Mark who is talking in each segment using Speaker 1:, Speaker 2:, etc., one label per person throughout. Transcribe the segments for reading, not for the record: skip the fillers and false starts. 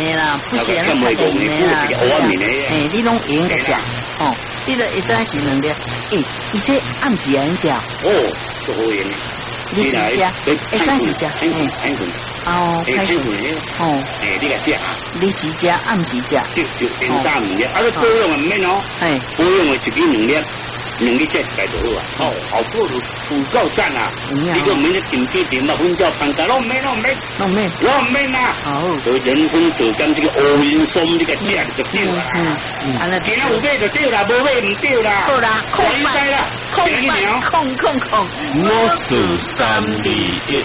Speaker 1: 的啦，不是那较硬的啦，哎，你拢用个食，哦，你著一早是2粒，而且暗时还食，
Speaker 2: 哦，就好用的。
Speaker 1: 你是食，早是食，哦，开水，哦，
Speaker 2: 你个食，
Speaker 1: 你是食，暗时食，
Speaker 2: 就连3、2粒，你保养唔免哦，保养的1支2粒。2日食1摆就好啊！哦，效果就有够赞啊！你个唔免咧定点点嘛，粉椒pan咖，拢唔免，啦！哦，就人参做甘这个乌云松这个食就对啦。安尼，今日有买就对啦，无买唔对啦。
Speaker 1: 好啦，空白啦，空
Speaker 2: 54321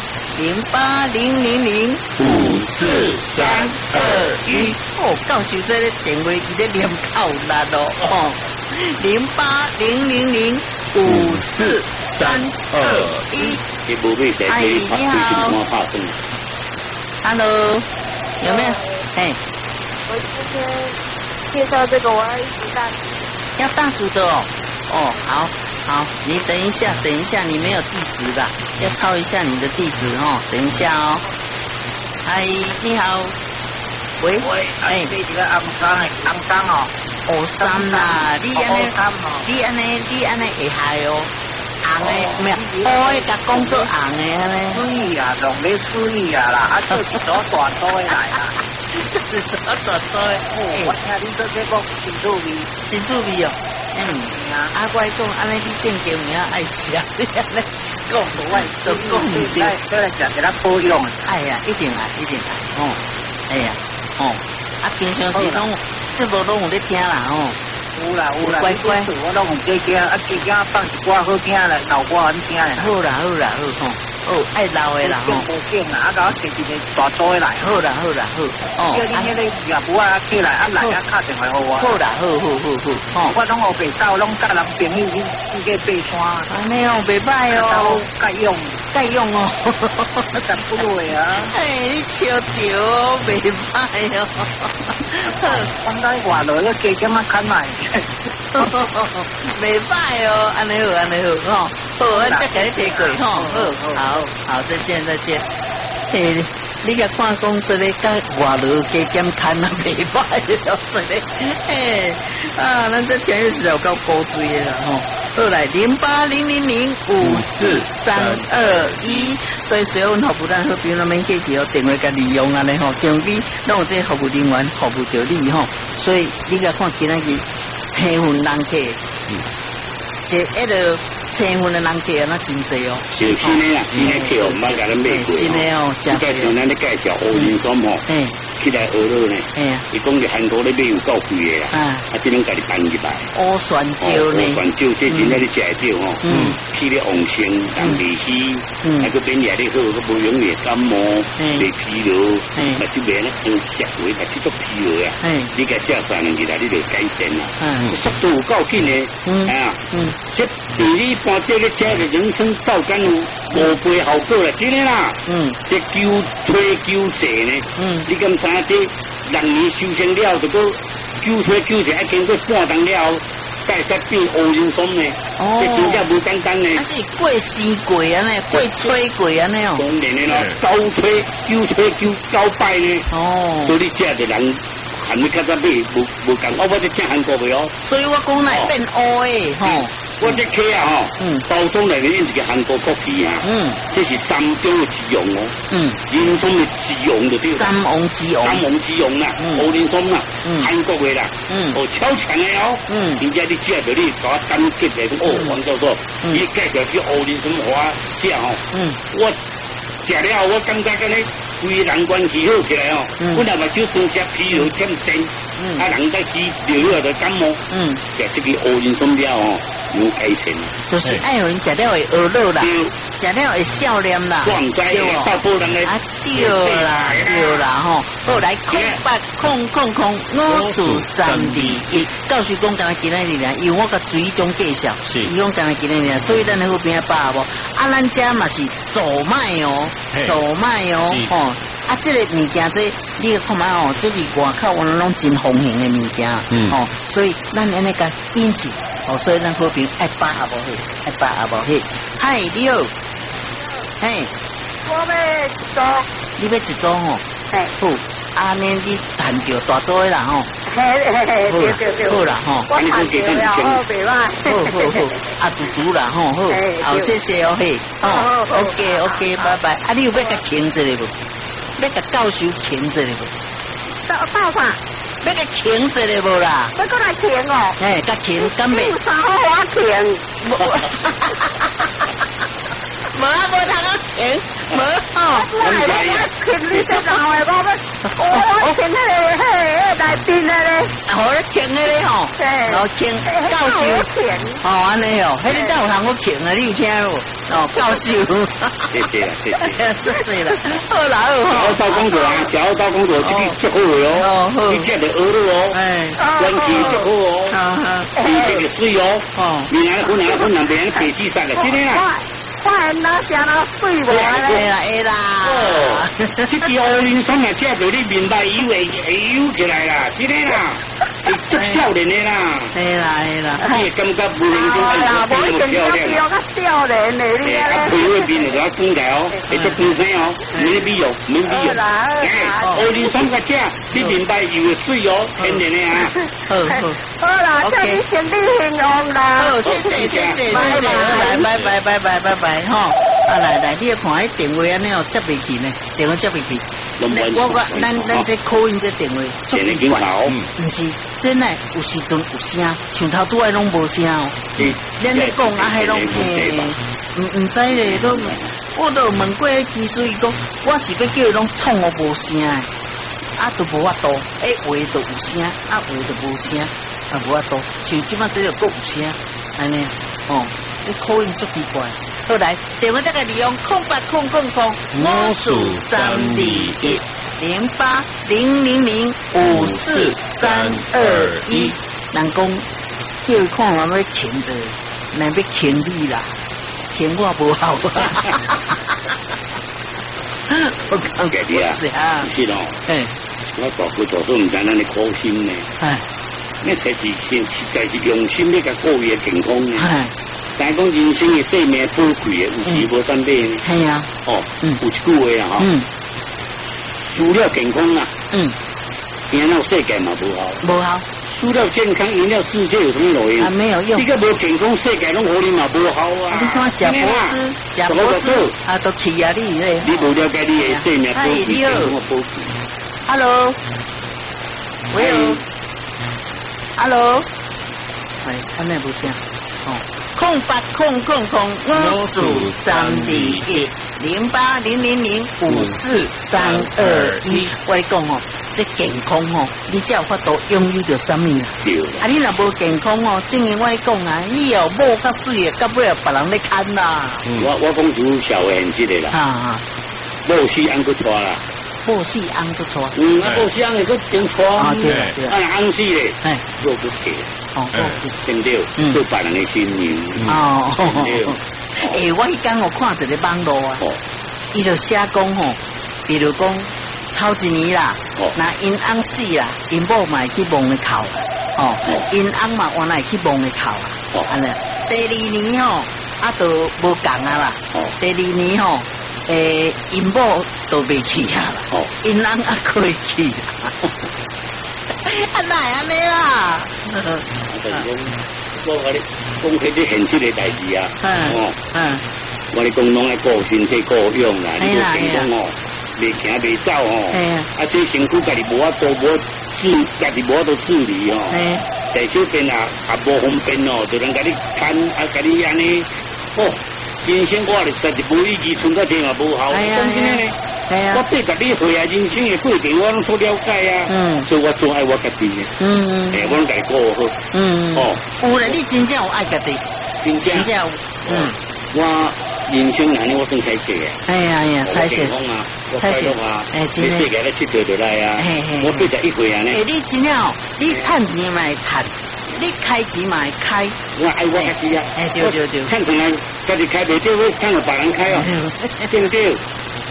Speaker 1: 0800054321。哦，教授这个电话记得念靠难哦。0800054321。哎，你好。Hello， 有没有？哎，
Speaker 3: 我今天介绍这个，我要一直大薯。
Speaker 1: 要大薯的哦。哦，好，你等一下，你没有地址的，要抄一下你的地址哦。等一下哦。嗨，你好。喂，
Speaker 4: 哎，这几个红衫哦。
Speaker 1: 黑衫啦，你安尼会害哦，红的没有，黑的甲讲做红的安尼。
Speaker 4: 水啊，弄咧水啊啦，做一撮大刀来啦，
Speaker 1: 做一撮大刀的。
Speaker 4: 我听你做这个真趣味，
Speaker 1: 哦。我讲安尼你正经名爱吃，你安尼讲无爱都讲唔对。
Speaker 4: 再来食给咱保养。
Speaker 1: 哎呀，一定爱。哦，哎呀，哦，平常时拢。这无拢有咧听啦吼，
Speaker 4: 有啦，
Speaker 1: 乖，
Speaker 4: 我拢有在听，家放一歌好听啦，老歌好听啦。
Speaker 1: 好啦吼，哦，爱老的啦吼。
Speaker 4: 无见啦，甲我摕一个大刀来。
Speaker 1: 好。
Speaker 4: 哦，叫你迄个业务起来，来敲电话给我。
Speaker 1: 好啦，好。
Speaker 4: 我拢学白走，拢甲人朋友去爬山。
Speaker 1: 安尼哦，袂歹哦，
Speaker 4: 该用
Speaker 1: 哦。
Speaker 4: 真不对啊！
Speaker 1: 你笑着哦，袂歹哦。
Speaker 4: 放在外头个加减啊砍来。
Speaker 1: 袂歹哦，安尼好，好，我再给你提过吼，好，再见。嘿，你甲看讲这个甲外头加减砍啊，袂歹哦，这个，嘿，咱这天有时候够高追的啦吼。好来0800054321，所以所有服务咱好朋友免客气哦，电话甲利用安尼吼，中间拢有这服务人员服务着你吼，所以你甲看今仔日7份人客，这迄个7份的人客那真济哦。
Speaker 2: 新的客哦，唔捌甲咱买过。
Speaker 1: 新的哦，
Speaker 2: 介绍咱咧介绍乌林松吼。起来学了呢，伊讲伫韩国咧买有够贵的啦，只能家己搬入来。
Speaker 1: 乌蒜椒呢？
Speaker 2: 乌蒜椒这真正你食会到吼，起咧旺盛，但未死，还个免疫力好，个无容易感冒，袂疲劳，嘛就袂咧生涩味，嘛这种疲劳啊。你甲食3年日来，你就改善啦。速度有够紧的，这比你一般这个食的人参皂苷有5倍效果啦，真的啦。这灸吹灸济呢，你敢知？这6年修成了，就个灸者，还经过半冬了，再变乌林松呢。这真正不简单呢。
Speaker 1: 它是过时过啊呢，过吹过啊呢哦。
Speaker 2: 当然的啦，高吹灸高拜呢。所以你食的人。韩你较早买无共，我这请韩国的哦。
Speaker 1: 所以我讲来变乌的吼。
Speaker 2: 我这客啊包装内面一个韩国国旗啊。这是3种的滋用哦。林松的滋用就对了。
Speaker 1: 三王滋用
Speaker 2: 啦，乌林松啦，韩国的啦，超强的哦。人家你食到你把我感激的王教授，你介绍去乌林松花食哦。我食了，我感觉跟你规人关系好起来哦。本来嘛就生些疲劳欠身，人在吃流的感冒。食这个乌林松了哦，有改善。
Speaker 1: 就是爱有人食了会饿了啦，食了会笑脸啦，
Speaker 2: 对哦，大波人的
Speaker 1: 对啦吼。好来0800054321，告诉讲刚才今仔日啦，因为我甲追踪介绍，伊讲刚才今仔日，所以咱那边把无，咱家嘛是手卖哦，吼。这个物件这你看嘛哦，这是外口我拢真风行的物件，所以咱安尼甲引起，所以咱好朋爱把也无好，嗨，你好，嘿，
Speaker 3: 我要一组，
Speaker 1: 你要一组哦，好， 安尼你谈着大做的啦吼。
Speaker 3: 对，
Speaker 1: 好啦吼。
Speaker 3: 我谈着了，好袂歹。
Speaker 1: 好，啊猪啦吼，好，谢谢哦嘿。哦 ，OK， 拜拜。啊，你有要甲请一个无？要甲教授请一个无？
Speaker 3: 到啥？
Speaker 1: 要甲请一个无啦？
Speaker 3: 要过来请哦。
Speaker 1: 哎，甲请干咩？
Speaker 3: 有啥好我请？
Speaker 1: 无啊，无通我请，无哦。
Speaker 3: 我来我请你这老的，我请那个来宾的咧。
Speaker 1: 好，你请那个吼，然后请教授。哦，安尼哦，迄个才有通我请啊，你有听无？哦，教授。
Speaker 2: 谢谢
Speaker 1: 啦，好啦好。
Speaker 2: 小刀工作啊，小刀工作，这个足好的哦，你这个学了哦，运气足好哦，你这个水哦，你来分两边白纸杀的，今天啊。
Speaker 3: 快拿下了水我
Speaker 1: 啦，会啦。
Speaker 2: 哦，这支乌林酸啊，这对你面带油会油起来啦，真的啦，会足少年的啦。
Speaker 1: 会啦。
Speaker 2: 你会感觉无人中安那么漂亮。
Speaker 3: 少年的你啊。
Speaker 2: 啊，配合面就要光彩哦，会足光鲜哦，没美容。乌林酸个这，你面带油的水哦，天然的啊。
Speaker 3: 好啦，祝你身体健康啦。
Speaker 1: 好，谢谢，拜。吼，啊来，你看迄电话安尼哦，接袂去呢，电话接袂去。咱这口音这电话，足奇怪，毋是真诶，有时阵有声，像头拄仔拢无声哦。咱咧讲啊，迄拢毋知咧，我都问过技术，伊讲我是要叫伊拢创我无声诶，啊都无法度，话都有声，啊话都无声，啊无法度，像即摆这个够有声，安尼哦，你口音足奇怪。好来，电话这个利用0800054321，人讲叫伊看我要请着，难要请你啦，请我不好。
Speaker 2: 我讲给你啊，是咯，我做都唔知咱的苦心呢，那才是用心那个个人健康呢。但讲人生的生命宝贵的，有时无三倍呢。
Speaker 1: 系啊，
Speaker 2: 哦，有一句话啊，除了健康啊，赢了世界嘛无效，
Speaker 1: 无效。
Speaker 2: 除了健康，赢了世界有什么路用？
Speaker 1: 没有用。
Speaker 2: 你个无健康，世界拢和你嘛无效啊！
Speaker 1: 你看贾博士啊，都去啊你咧。
Speaker 2: 你无了解你的生命宝贵，健康的宝贵。
Speaker 1: Hello， 喂 ，Hello， 喂，安尼无声哦。0800054321，我讲哦，这健康哦，你才有法度拥有着什么啦？啊，你若无健康哦，正如我讲啊，你哦某较水的，到尾别人咧看啦。
Speaker 2: 我讲主社会现实的啦，某死安去拖啦。
Speaker 1: 某死安不错，
Speaker 2: 某死安会去变错啊，对，安死咧，做不起，对不对？做别人的新娘，对。
Speaker 1: 我迄天我看一个网络啊，伊就写讲吼，比如讲头一年啦，那因翁死啦，因某嘛会去蒙咧哭啊，因翁嘛原来去蒙咧哭啊，安尼。第二年吼，啊都无共啊啦，第二年吼。因某都未去啊啦，因翁啊可以去啦，啊哪会安尼啦？
Speaker 2: 我甲你讲迄啲现实的代志啊，我哋讲拢爱顾身体顾养啦，你个健康哦，未行未走哦，这身躯家己无法度家己无法度处理哦，第小便啊无方便哦，就人甲你看甲你安尼哦。人生我哋实在无意义，存到天也无效。我对甲你回来人生的过程，我拢所了解啊。所以我总爱我家己嘅。我拢家己过好。
Speaker 1: 有啦，你真正有爱家己，真正有。
Speaker 2: 我人生安尼，我算彩色嘅。
Speaker 1: 哎呀，彩色
Speaker 2: 啊，我快乐啊，你世界咧佚佗就来啊。我81岁啊呢。
Speaker 1: 你真正哦，你趁钱嘛会趁。你开钱嘛会开，
Speaker 2: 我爱我家己啊！
Speaker 1: 对，
Speaker 2: 看出来家己开袂对，我看到别人开哦，对不对？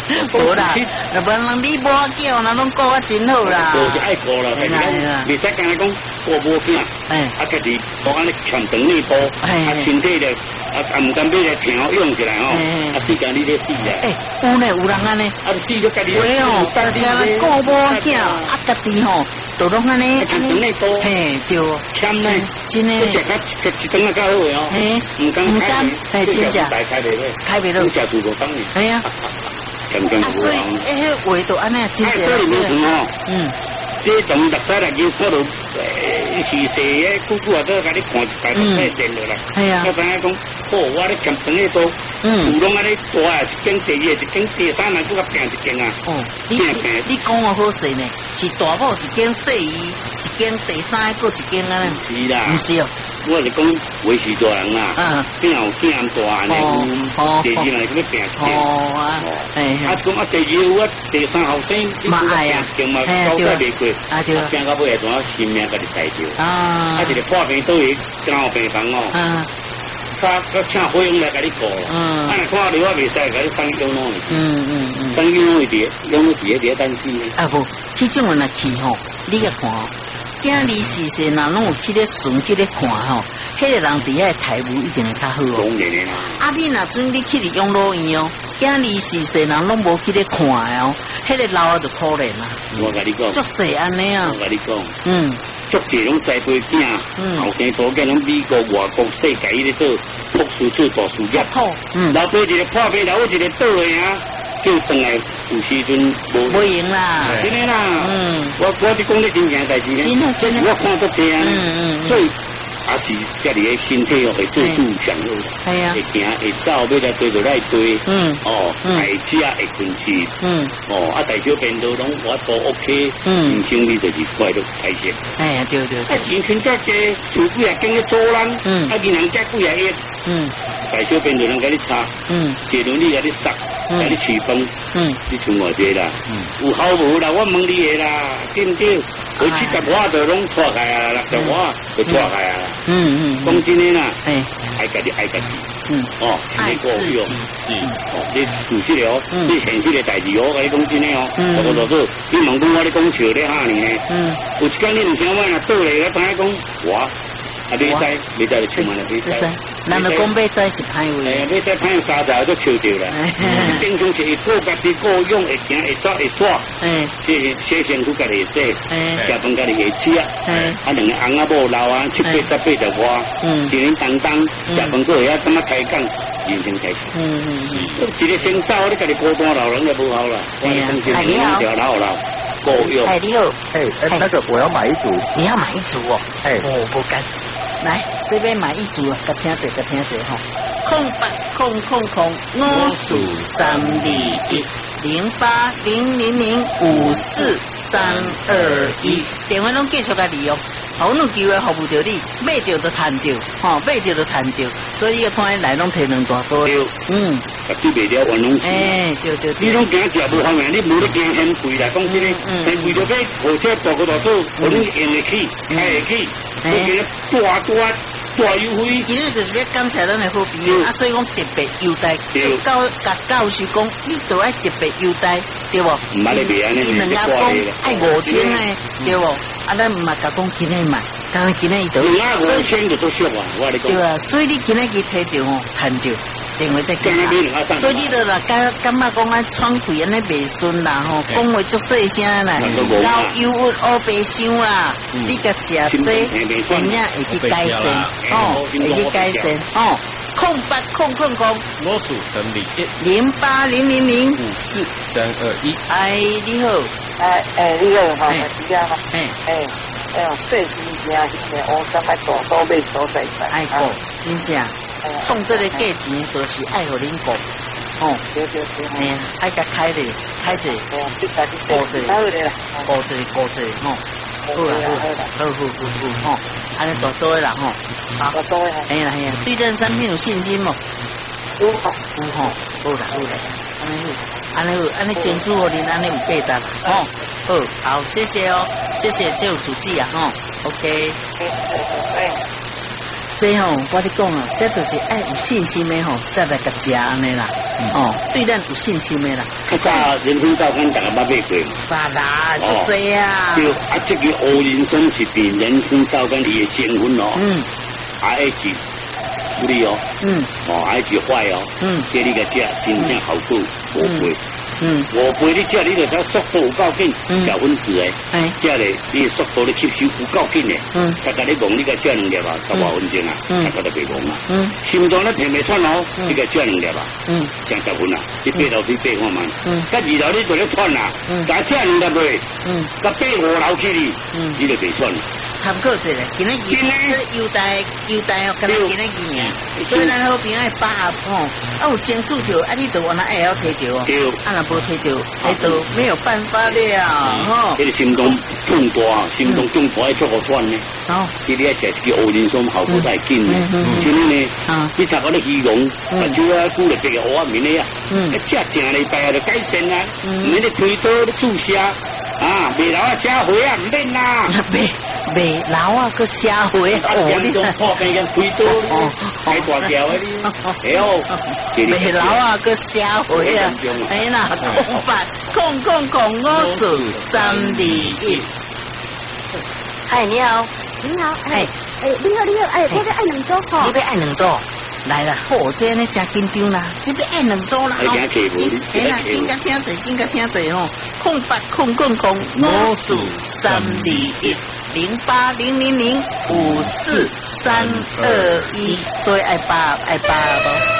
Speaker 1: 无啦，那不然你无叫，那拢顾啊真好啦。
Speaker 2: 就是爱顾啦，但是讲未使干来讲顾无囝，家己我安尼欠长内部，身体咧唔甘俾来调用起来吼，时间你咧死啊！
Speaker 1: 有呢，有人安尼，
Speaker 2: 死咗家己。
Speaker 1: 喂哦，大家顾无囝，家己吼。都拢安尼，
Speaker 2: 欠长内部，
Speaker 1: 嘿，对，
Speaker 2: 欠呢，
Speaker 1: 真诶，
Speaker 2: 一顿啊较好哦，唔敢，
Speaker 1: 真正
Speaker 2: 开袂落，
Speaker 1: 开袂落，
Speaker 2: 食住无当年，
Speaker 1: 系啊，所以迄话都安尼，真
Speaker 2: 正，这从目屎来叫我都是说诶，姑姑啊都甲你看一排都太电落啦，
Speaker 1: 系啊，
Speaker 2: 我知影讲，我咧欠长内部。有拢安尼大啊，一间第二，一间第三，还佫较平一间啊。哦，
Speaker 1: 你讲我好势呢，是大某一间细姨，一间第三，佫一间啊。
Speaker 2: 是啦，
Speaker 1: 不是哦。
Speaker 2: 我是讲维持大人啦，边有见大安尼，第二来佫要平一间。哦啊，讲第二有啊，第三后生，
Speaker 1: 嘛爱啊，
Speaker 2: 嘛交代袂过，
Speaker 1: 对，
Speaker 2: 听到尾怎啊性命甲你带着。啊，一个破病倒去刚好病房哦。他请费用来给你过，啊，那看你我未使给你送养老院，送养老院养老院别担心。
Speaker 1: 啊不，迄种人来去吼，你个看，今日时势若拢有去咧顺去咧看吼，迄个人伫遐态度一定会较好哦。啊，你若准你去伫养老院哦，今日时势人拢无去咧看哦，迄个老就可怜啦。
Speaker 2: 我甲你讲，
Speaker 1: 足侪安尼啊。
Speaker 2: 我甲你讲，足侪拢栽培囝，后生大囝拢美国、外国、世界咧做博士做大事业。老爸一个破病，老一个倒去啊，叫转来有时阵
Speaker 1: 无用啦。
Speaker 2: 真诶啦，我是讲咧真正代志咧，这是我看得见啊，所以。也是家己嘅身体哦，会做主上好，会行会走，要来对就来对，会吃会困去，大小便都拢我都 OK，人生你就是快乐开心。
Speaker 1: 哎，对，
Speaker 2: 钱存遮济，厝几啊间咧做人，银行遮几啊亿，大小便就能甲你擦，坐轮椅甲你塞，甲你饲饭，你存偌济啦，有效无啦？我问你嘅啦，对唔对？佢70瓦就拢脱开啊，60瓦就脱开啊。讲真诶啦，爱家己爱家己，你过去哦，你做事了，你现实嘅代志哦，我你讲真诶哦，我做，你问讲我咧讲笑咧哈呢？有一间你唔听我若倒嚟，我同你讲我。袂使就出门了，袂使。
Speaker 1: 人就讲要使是歹话，
Speaker 2: 要使歹话三十都笑着啦。正常是会顾家己顾用，会行会走会耍。洗身躯家己会洗，食饭家己会吃。两个翁仔某老啊，70、80、80外，一年当食饭做会感觉开讲，人生开心。一个先走，你家己孤单老人就无好啦。
Speaker 1: 你好，
Speaker 2: 老。
Speaker 1: 哎，你好，
Speaker 5: 那个我要买一组，
Speaker 1: 你要买一组哦，我不干，来这边买一组啊，听者哈，0800054321080000554321，电话拢继续甲利用。好，侬机会服务着你，买着就赚着，买着就赚着，所以要看来拢摕两大组。
Speaker 2: 对，对袂了，我拢。
Speaker 1: 对。
Speaker 2: 你拢惊食无方便，你无咧惊嫌贵啦，讲真诶，嫌贵就买火车大个大组，我拢用得起，开会起，我觉得大优惠。
Speaker 1: 今日就是要感谢咱的好朋友，所以讲特别优待。教授讲，你都爱特别优待，对不？
Speaker 2: 唔捌咧卖安尼，
Speaker 1: 伊两家讲爱5000诶，对不？咱唔系甲讲今日买，刚今日伊都。
Speaker 2: 2啊5000就都俗啊，我你讲。
Speaker 1: 对啊，所以你今日去摕着哦，趁着。电话再讲啦，所以你都啦，感觉讲啊，喘气安尼袂顺啦吼，讲话足细声啦，老忧郁乌白想啦，你甲食这，真正会去改善，会去改善，080005，
Speaker 5: 我主等你
Speaker 1: 0800054321，哎，你好，
Speaker 4: 你好，哈，是啊，最新鲜，我上海大都买所在在，
Speaker 1: 爱过，真正。创这个价钱都是爱互恁过，
Speaker 4: 对，
Speaker 1: 哎呀，爱甲开者，高者，好，安尼大做诶啦吼，
Speaker 4: 大做诶，
Speaker 1: 哎呀，对咱产品有信心冇？
Speaker 4: 有
Speaker 1: 啦，安尼珍珠互恁安尼有价值，好，谢谢哦，谢谢这有主机啊，OK。 这吼，我跟你讲啊，这就是爱有信心的吼，再来个食安尼啦。哦，对咱有信心的啦。
Speaker 2: 较早人参皂苷大家捌买过嘛？
Speaker 1: 捌啦，就这啊。
Speaker 2: 对，啊，这个乌人参是比人参皂苷伊的成分哦。还是不利哦。还是坏哦。这你个食真正好过5倍。5倍你食你就知速度有够紧，小分子诶，食咧你的速度你吸收有够紧诶。大家你讲你个食2粒啊，15分钟啊，大家都袂讲啊。心脏咧平袂喘哦，你个食2粒啊，剩10分啊，你爬楼梯爬看嘛。甲2楼你就咧喘啦，甲食2粒袂，甲爬5楼去哩，你就袂喘。
Speaker 1: 参考一下，今日优待哦，今日今年，所以咱好平爱把哦，有争取着，你就往那会晓摕着哦，若无摕着，就没有办法了吼。
Speaker 2: 这个心脏痛大，心脏痛大，做好喘呢。你爱食一个乌人参效果太紧呢，今日呢，你查我咧虚荣，把酒啊久了白个乌面咧啊，食正礼拜就改善啦，唔免咧推刀咧注射啊，未老啊社会啊唔免啦。
Speaker 1: 未老啊，个社会哦，
Speaker 2: 你破病跟推刀开大条的你，哎呦，
Speaker 1: 未老啊，个社会啊，哎啦，空白，空5、4、3、2、1。嗨，你好，
Speaker 3: 你好，你好，我要爱2组吼，
Speaker 1: 你要爱2组。来啦，好，这呢真紧张啦，这边爱2组啦，哎啦，应该听者吼，空白空5、4、3、2、1。0800054321，所以爱8不。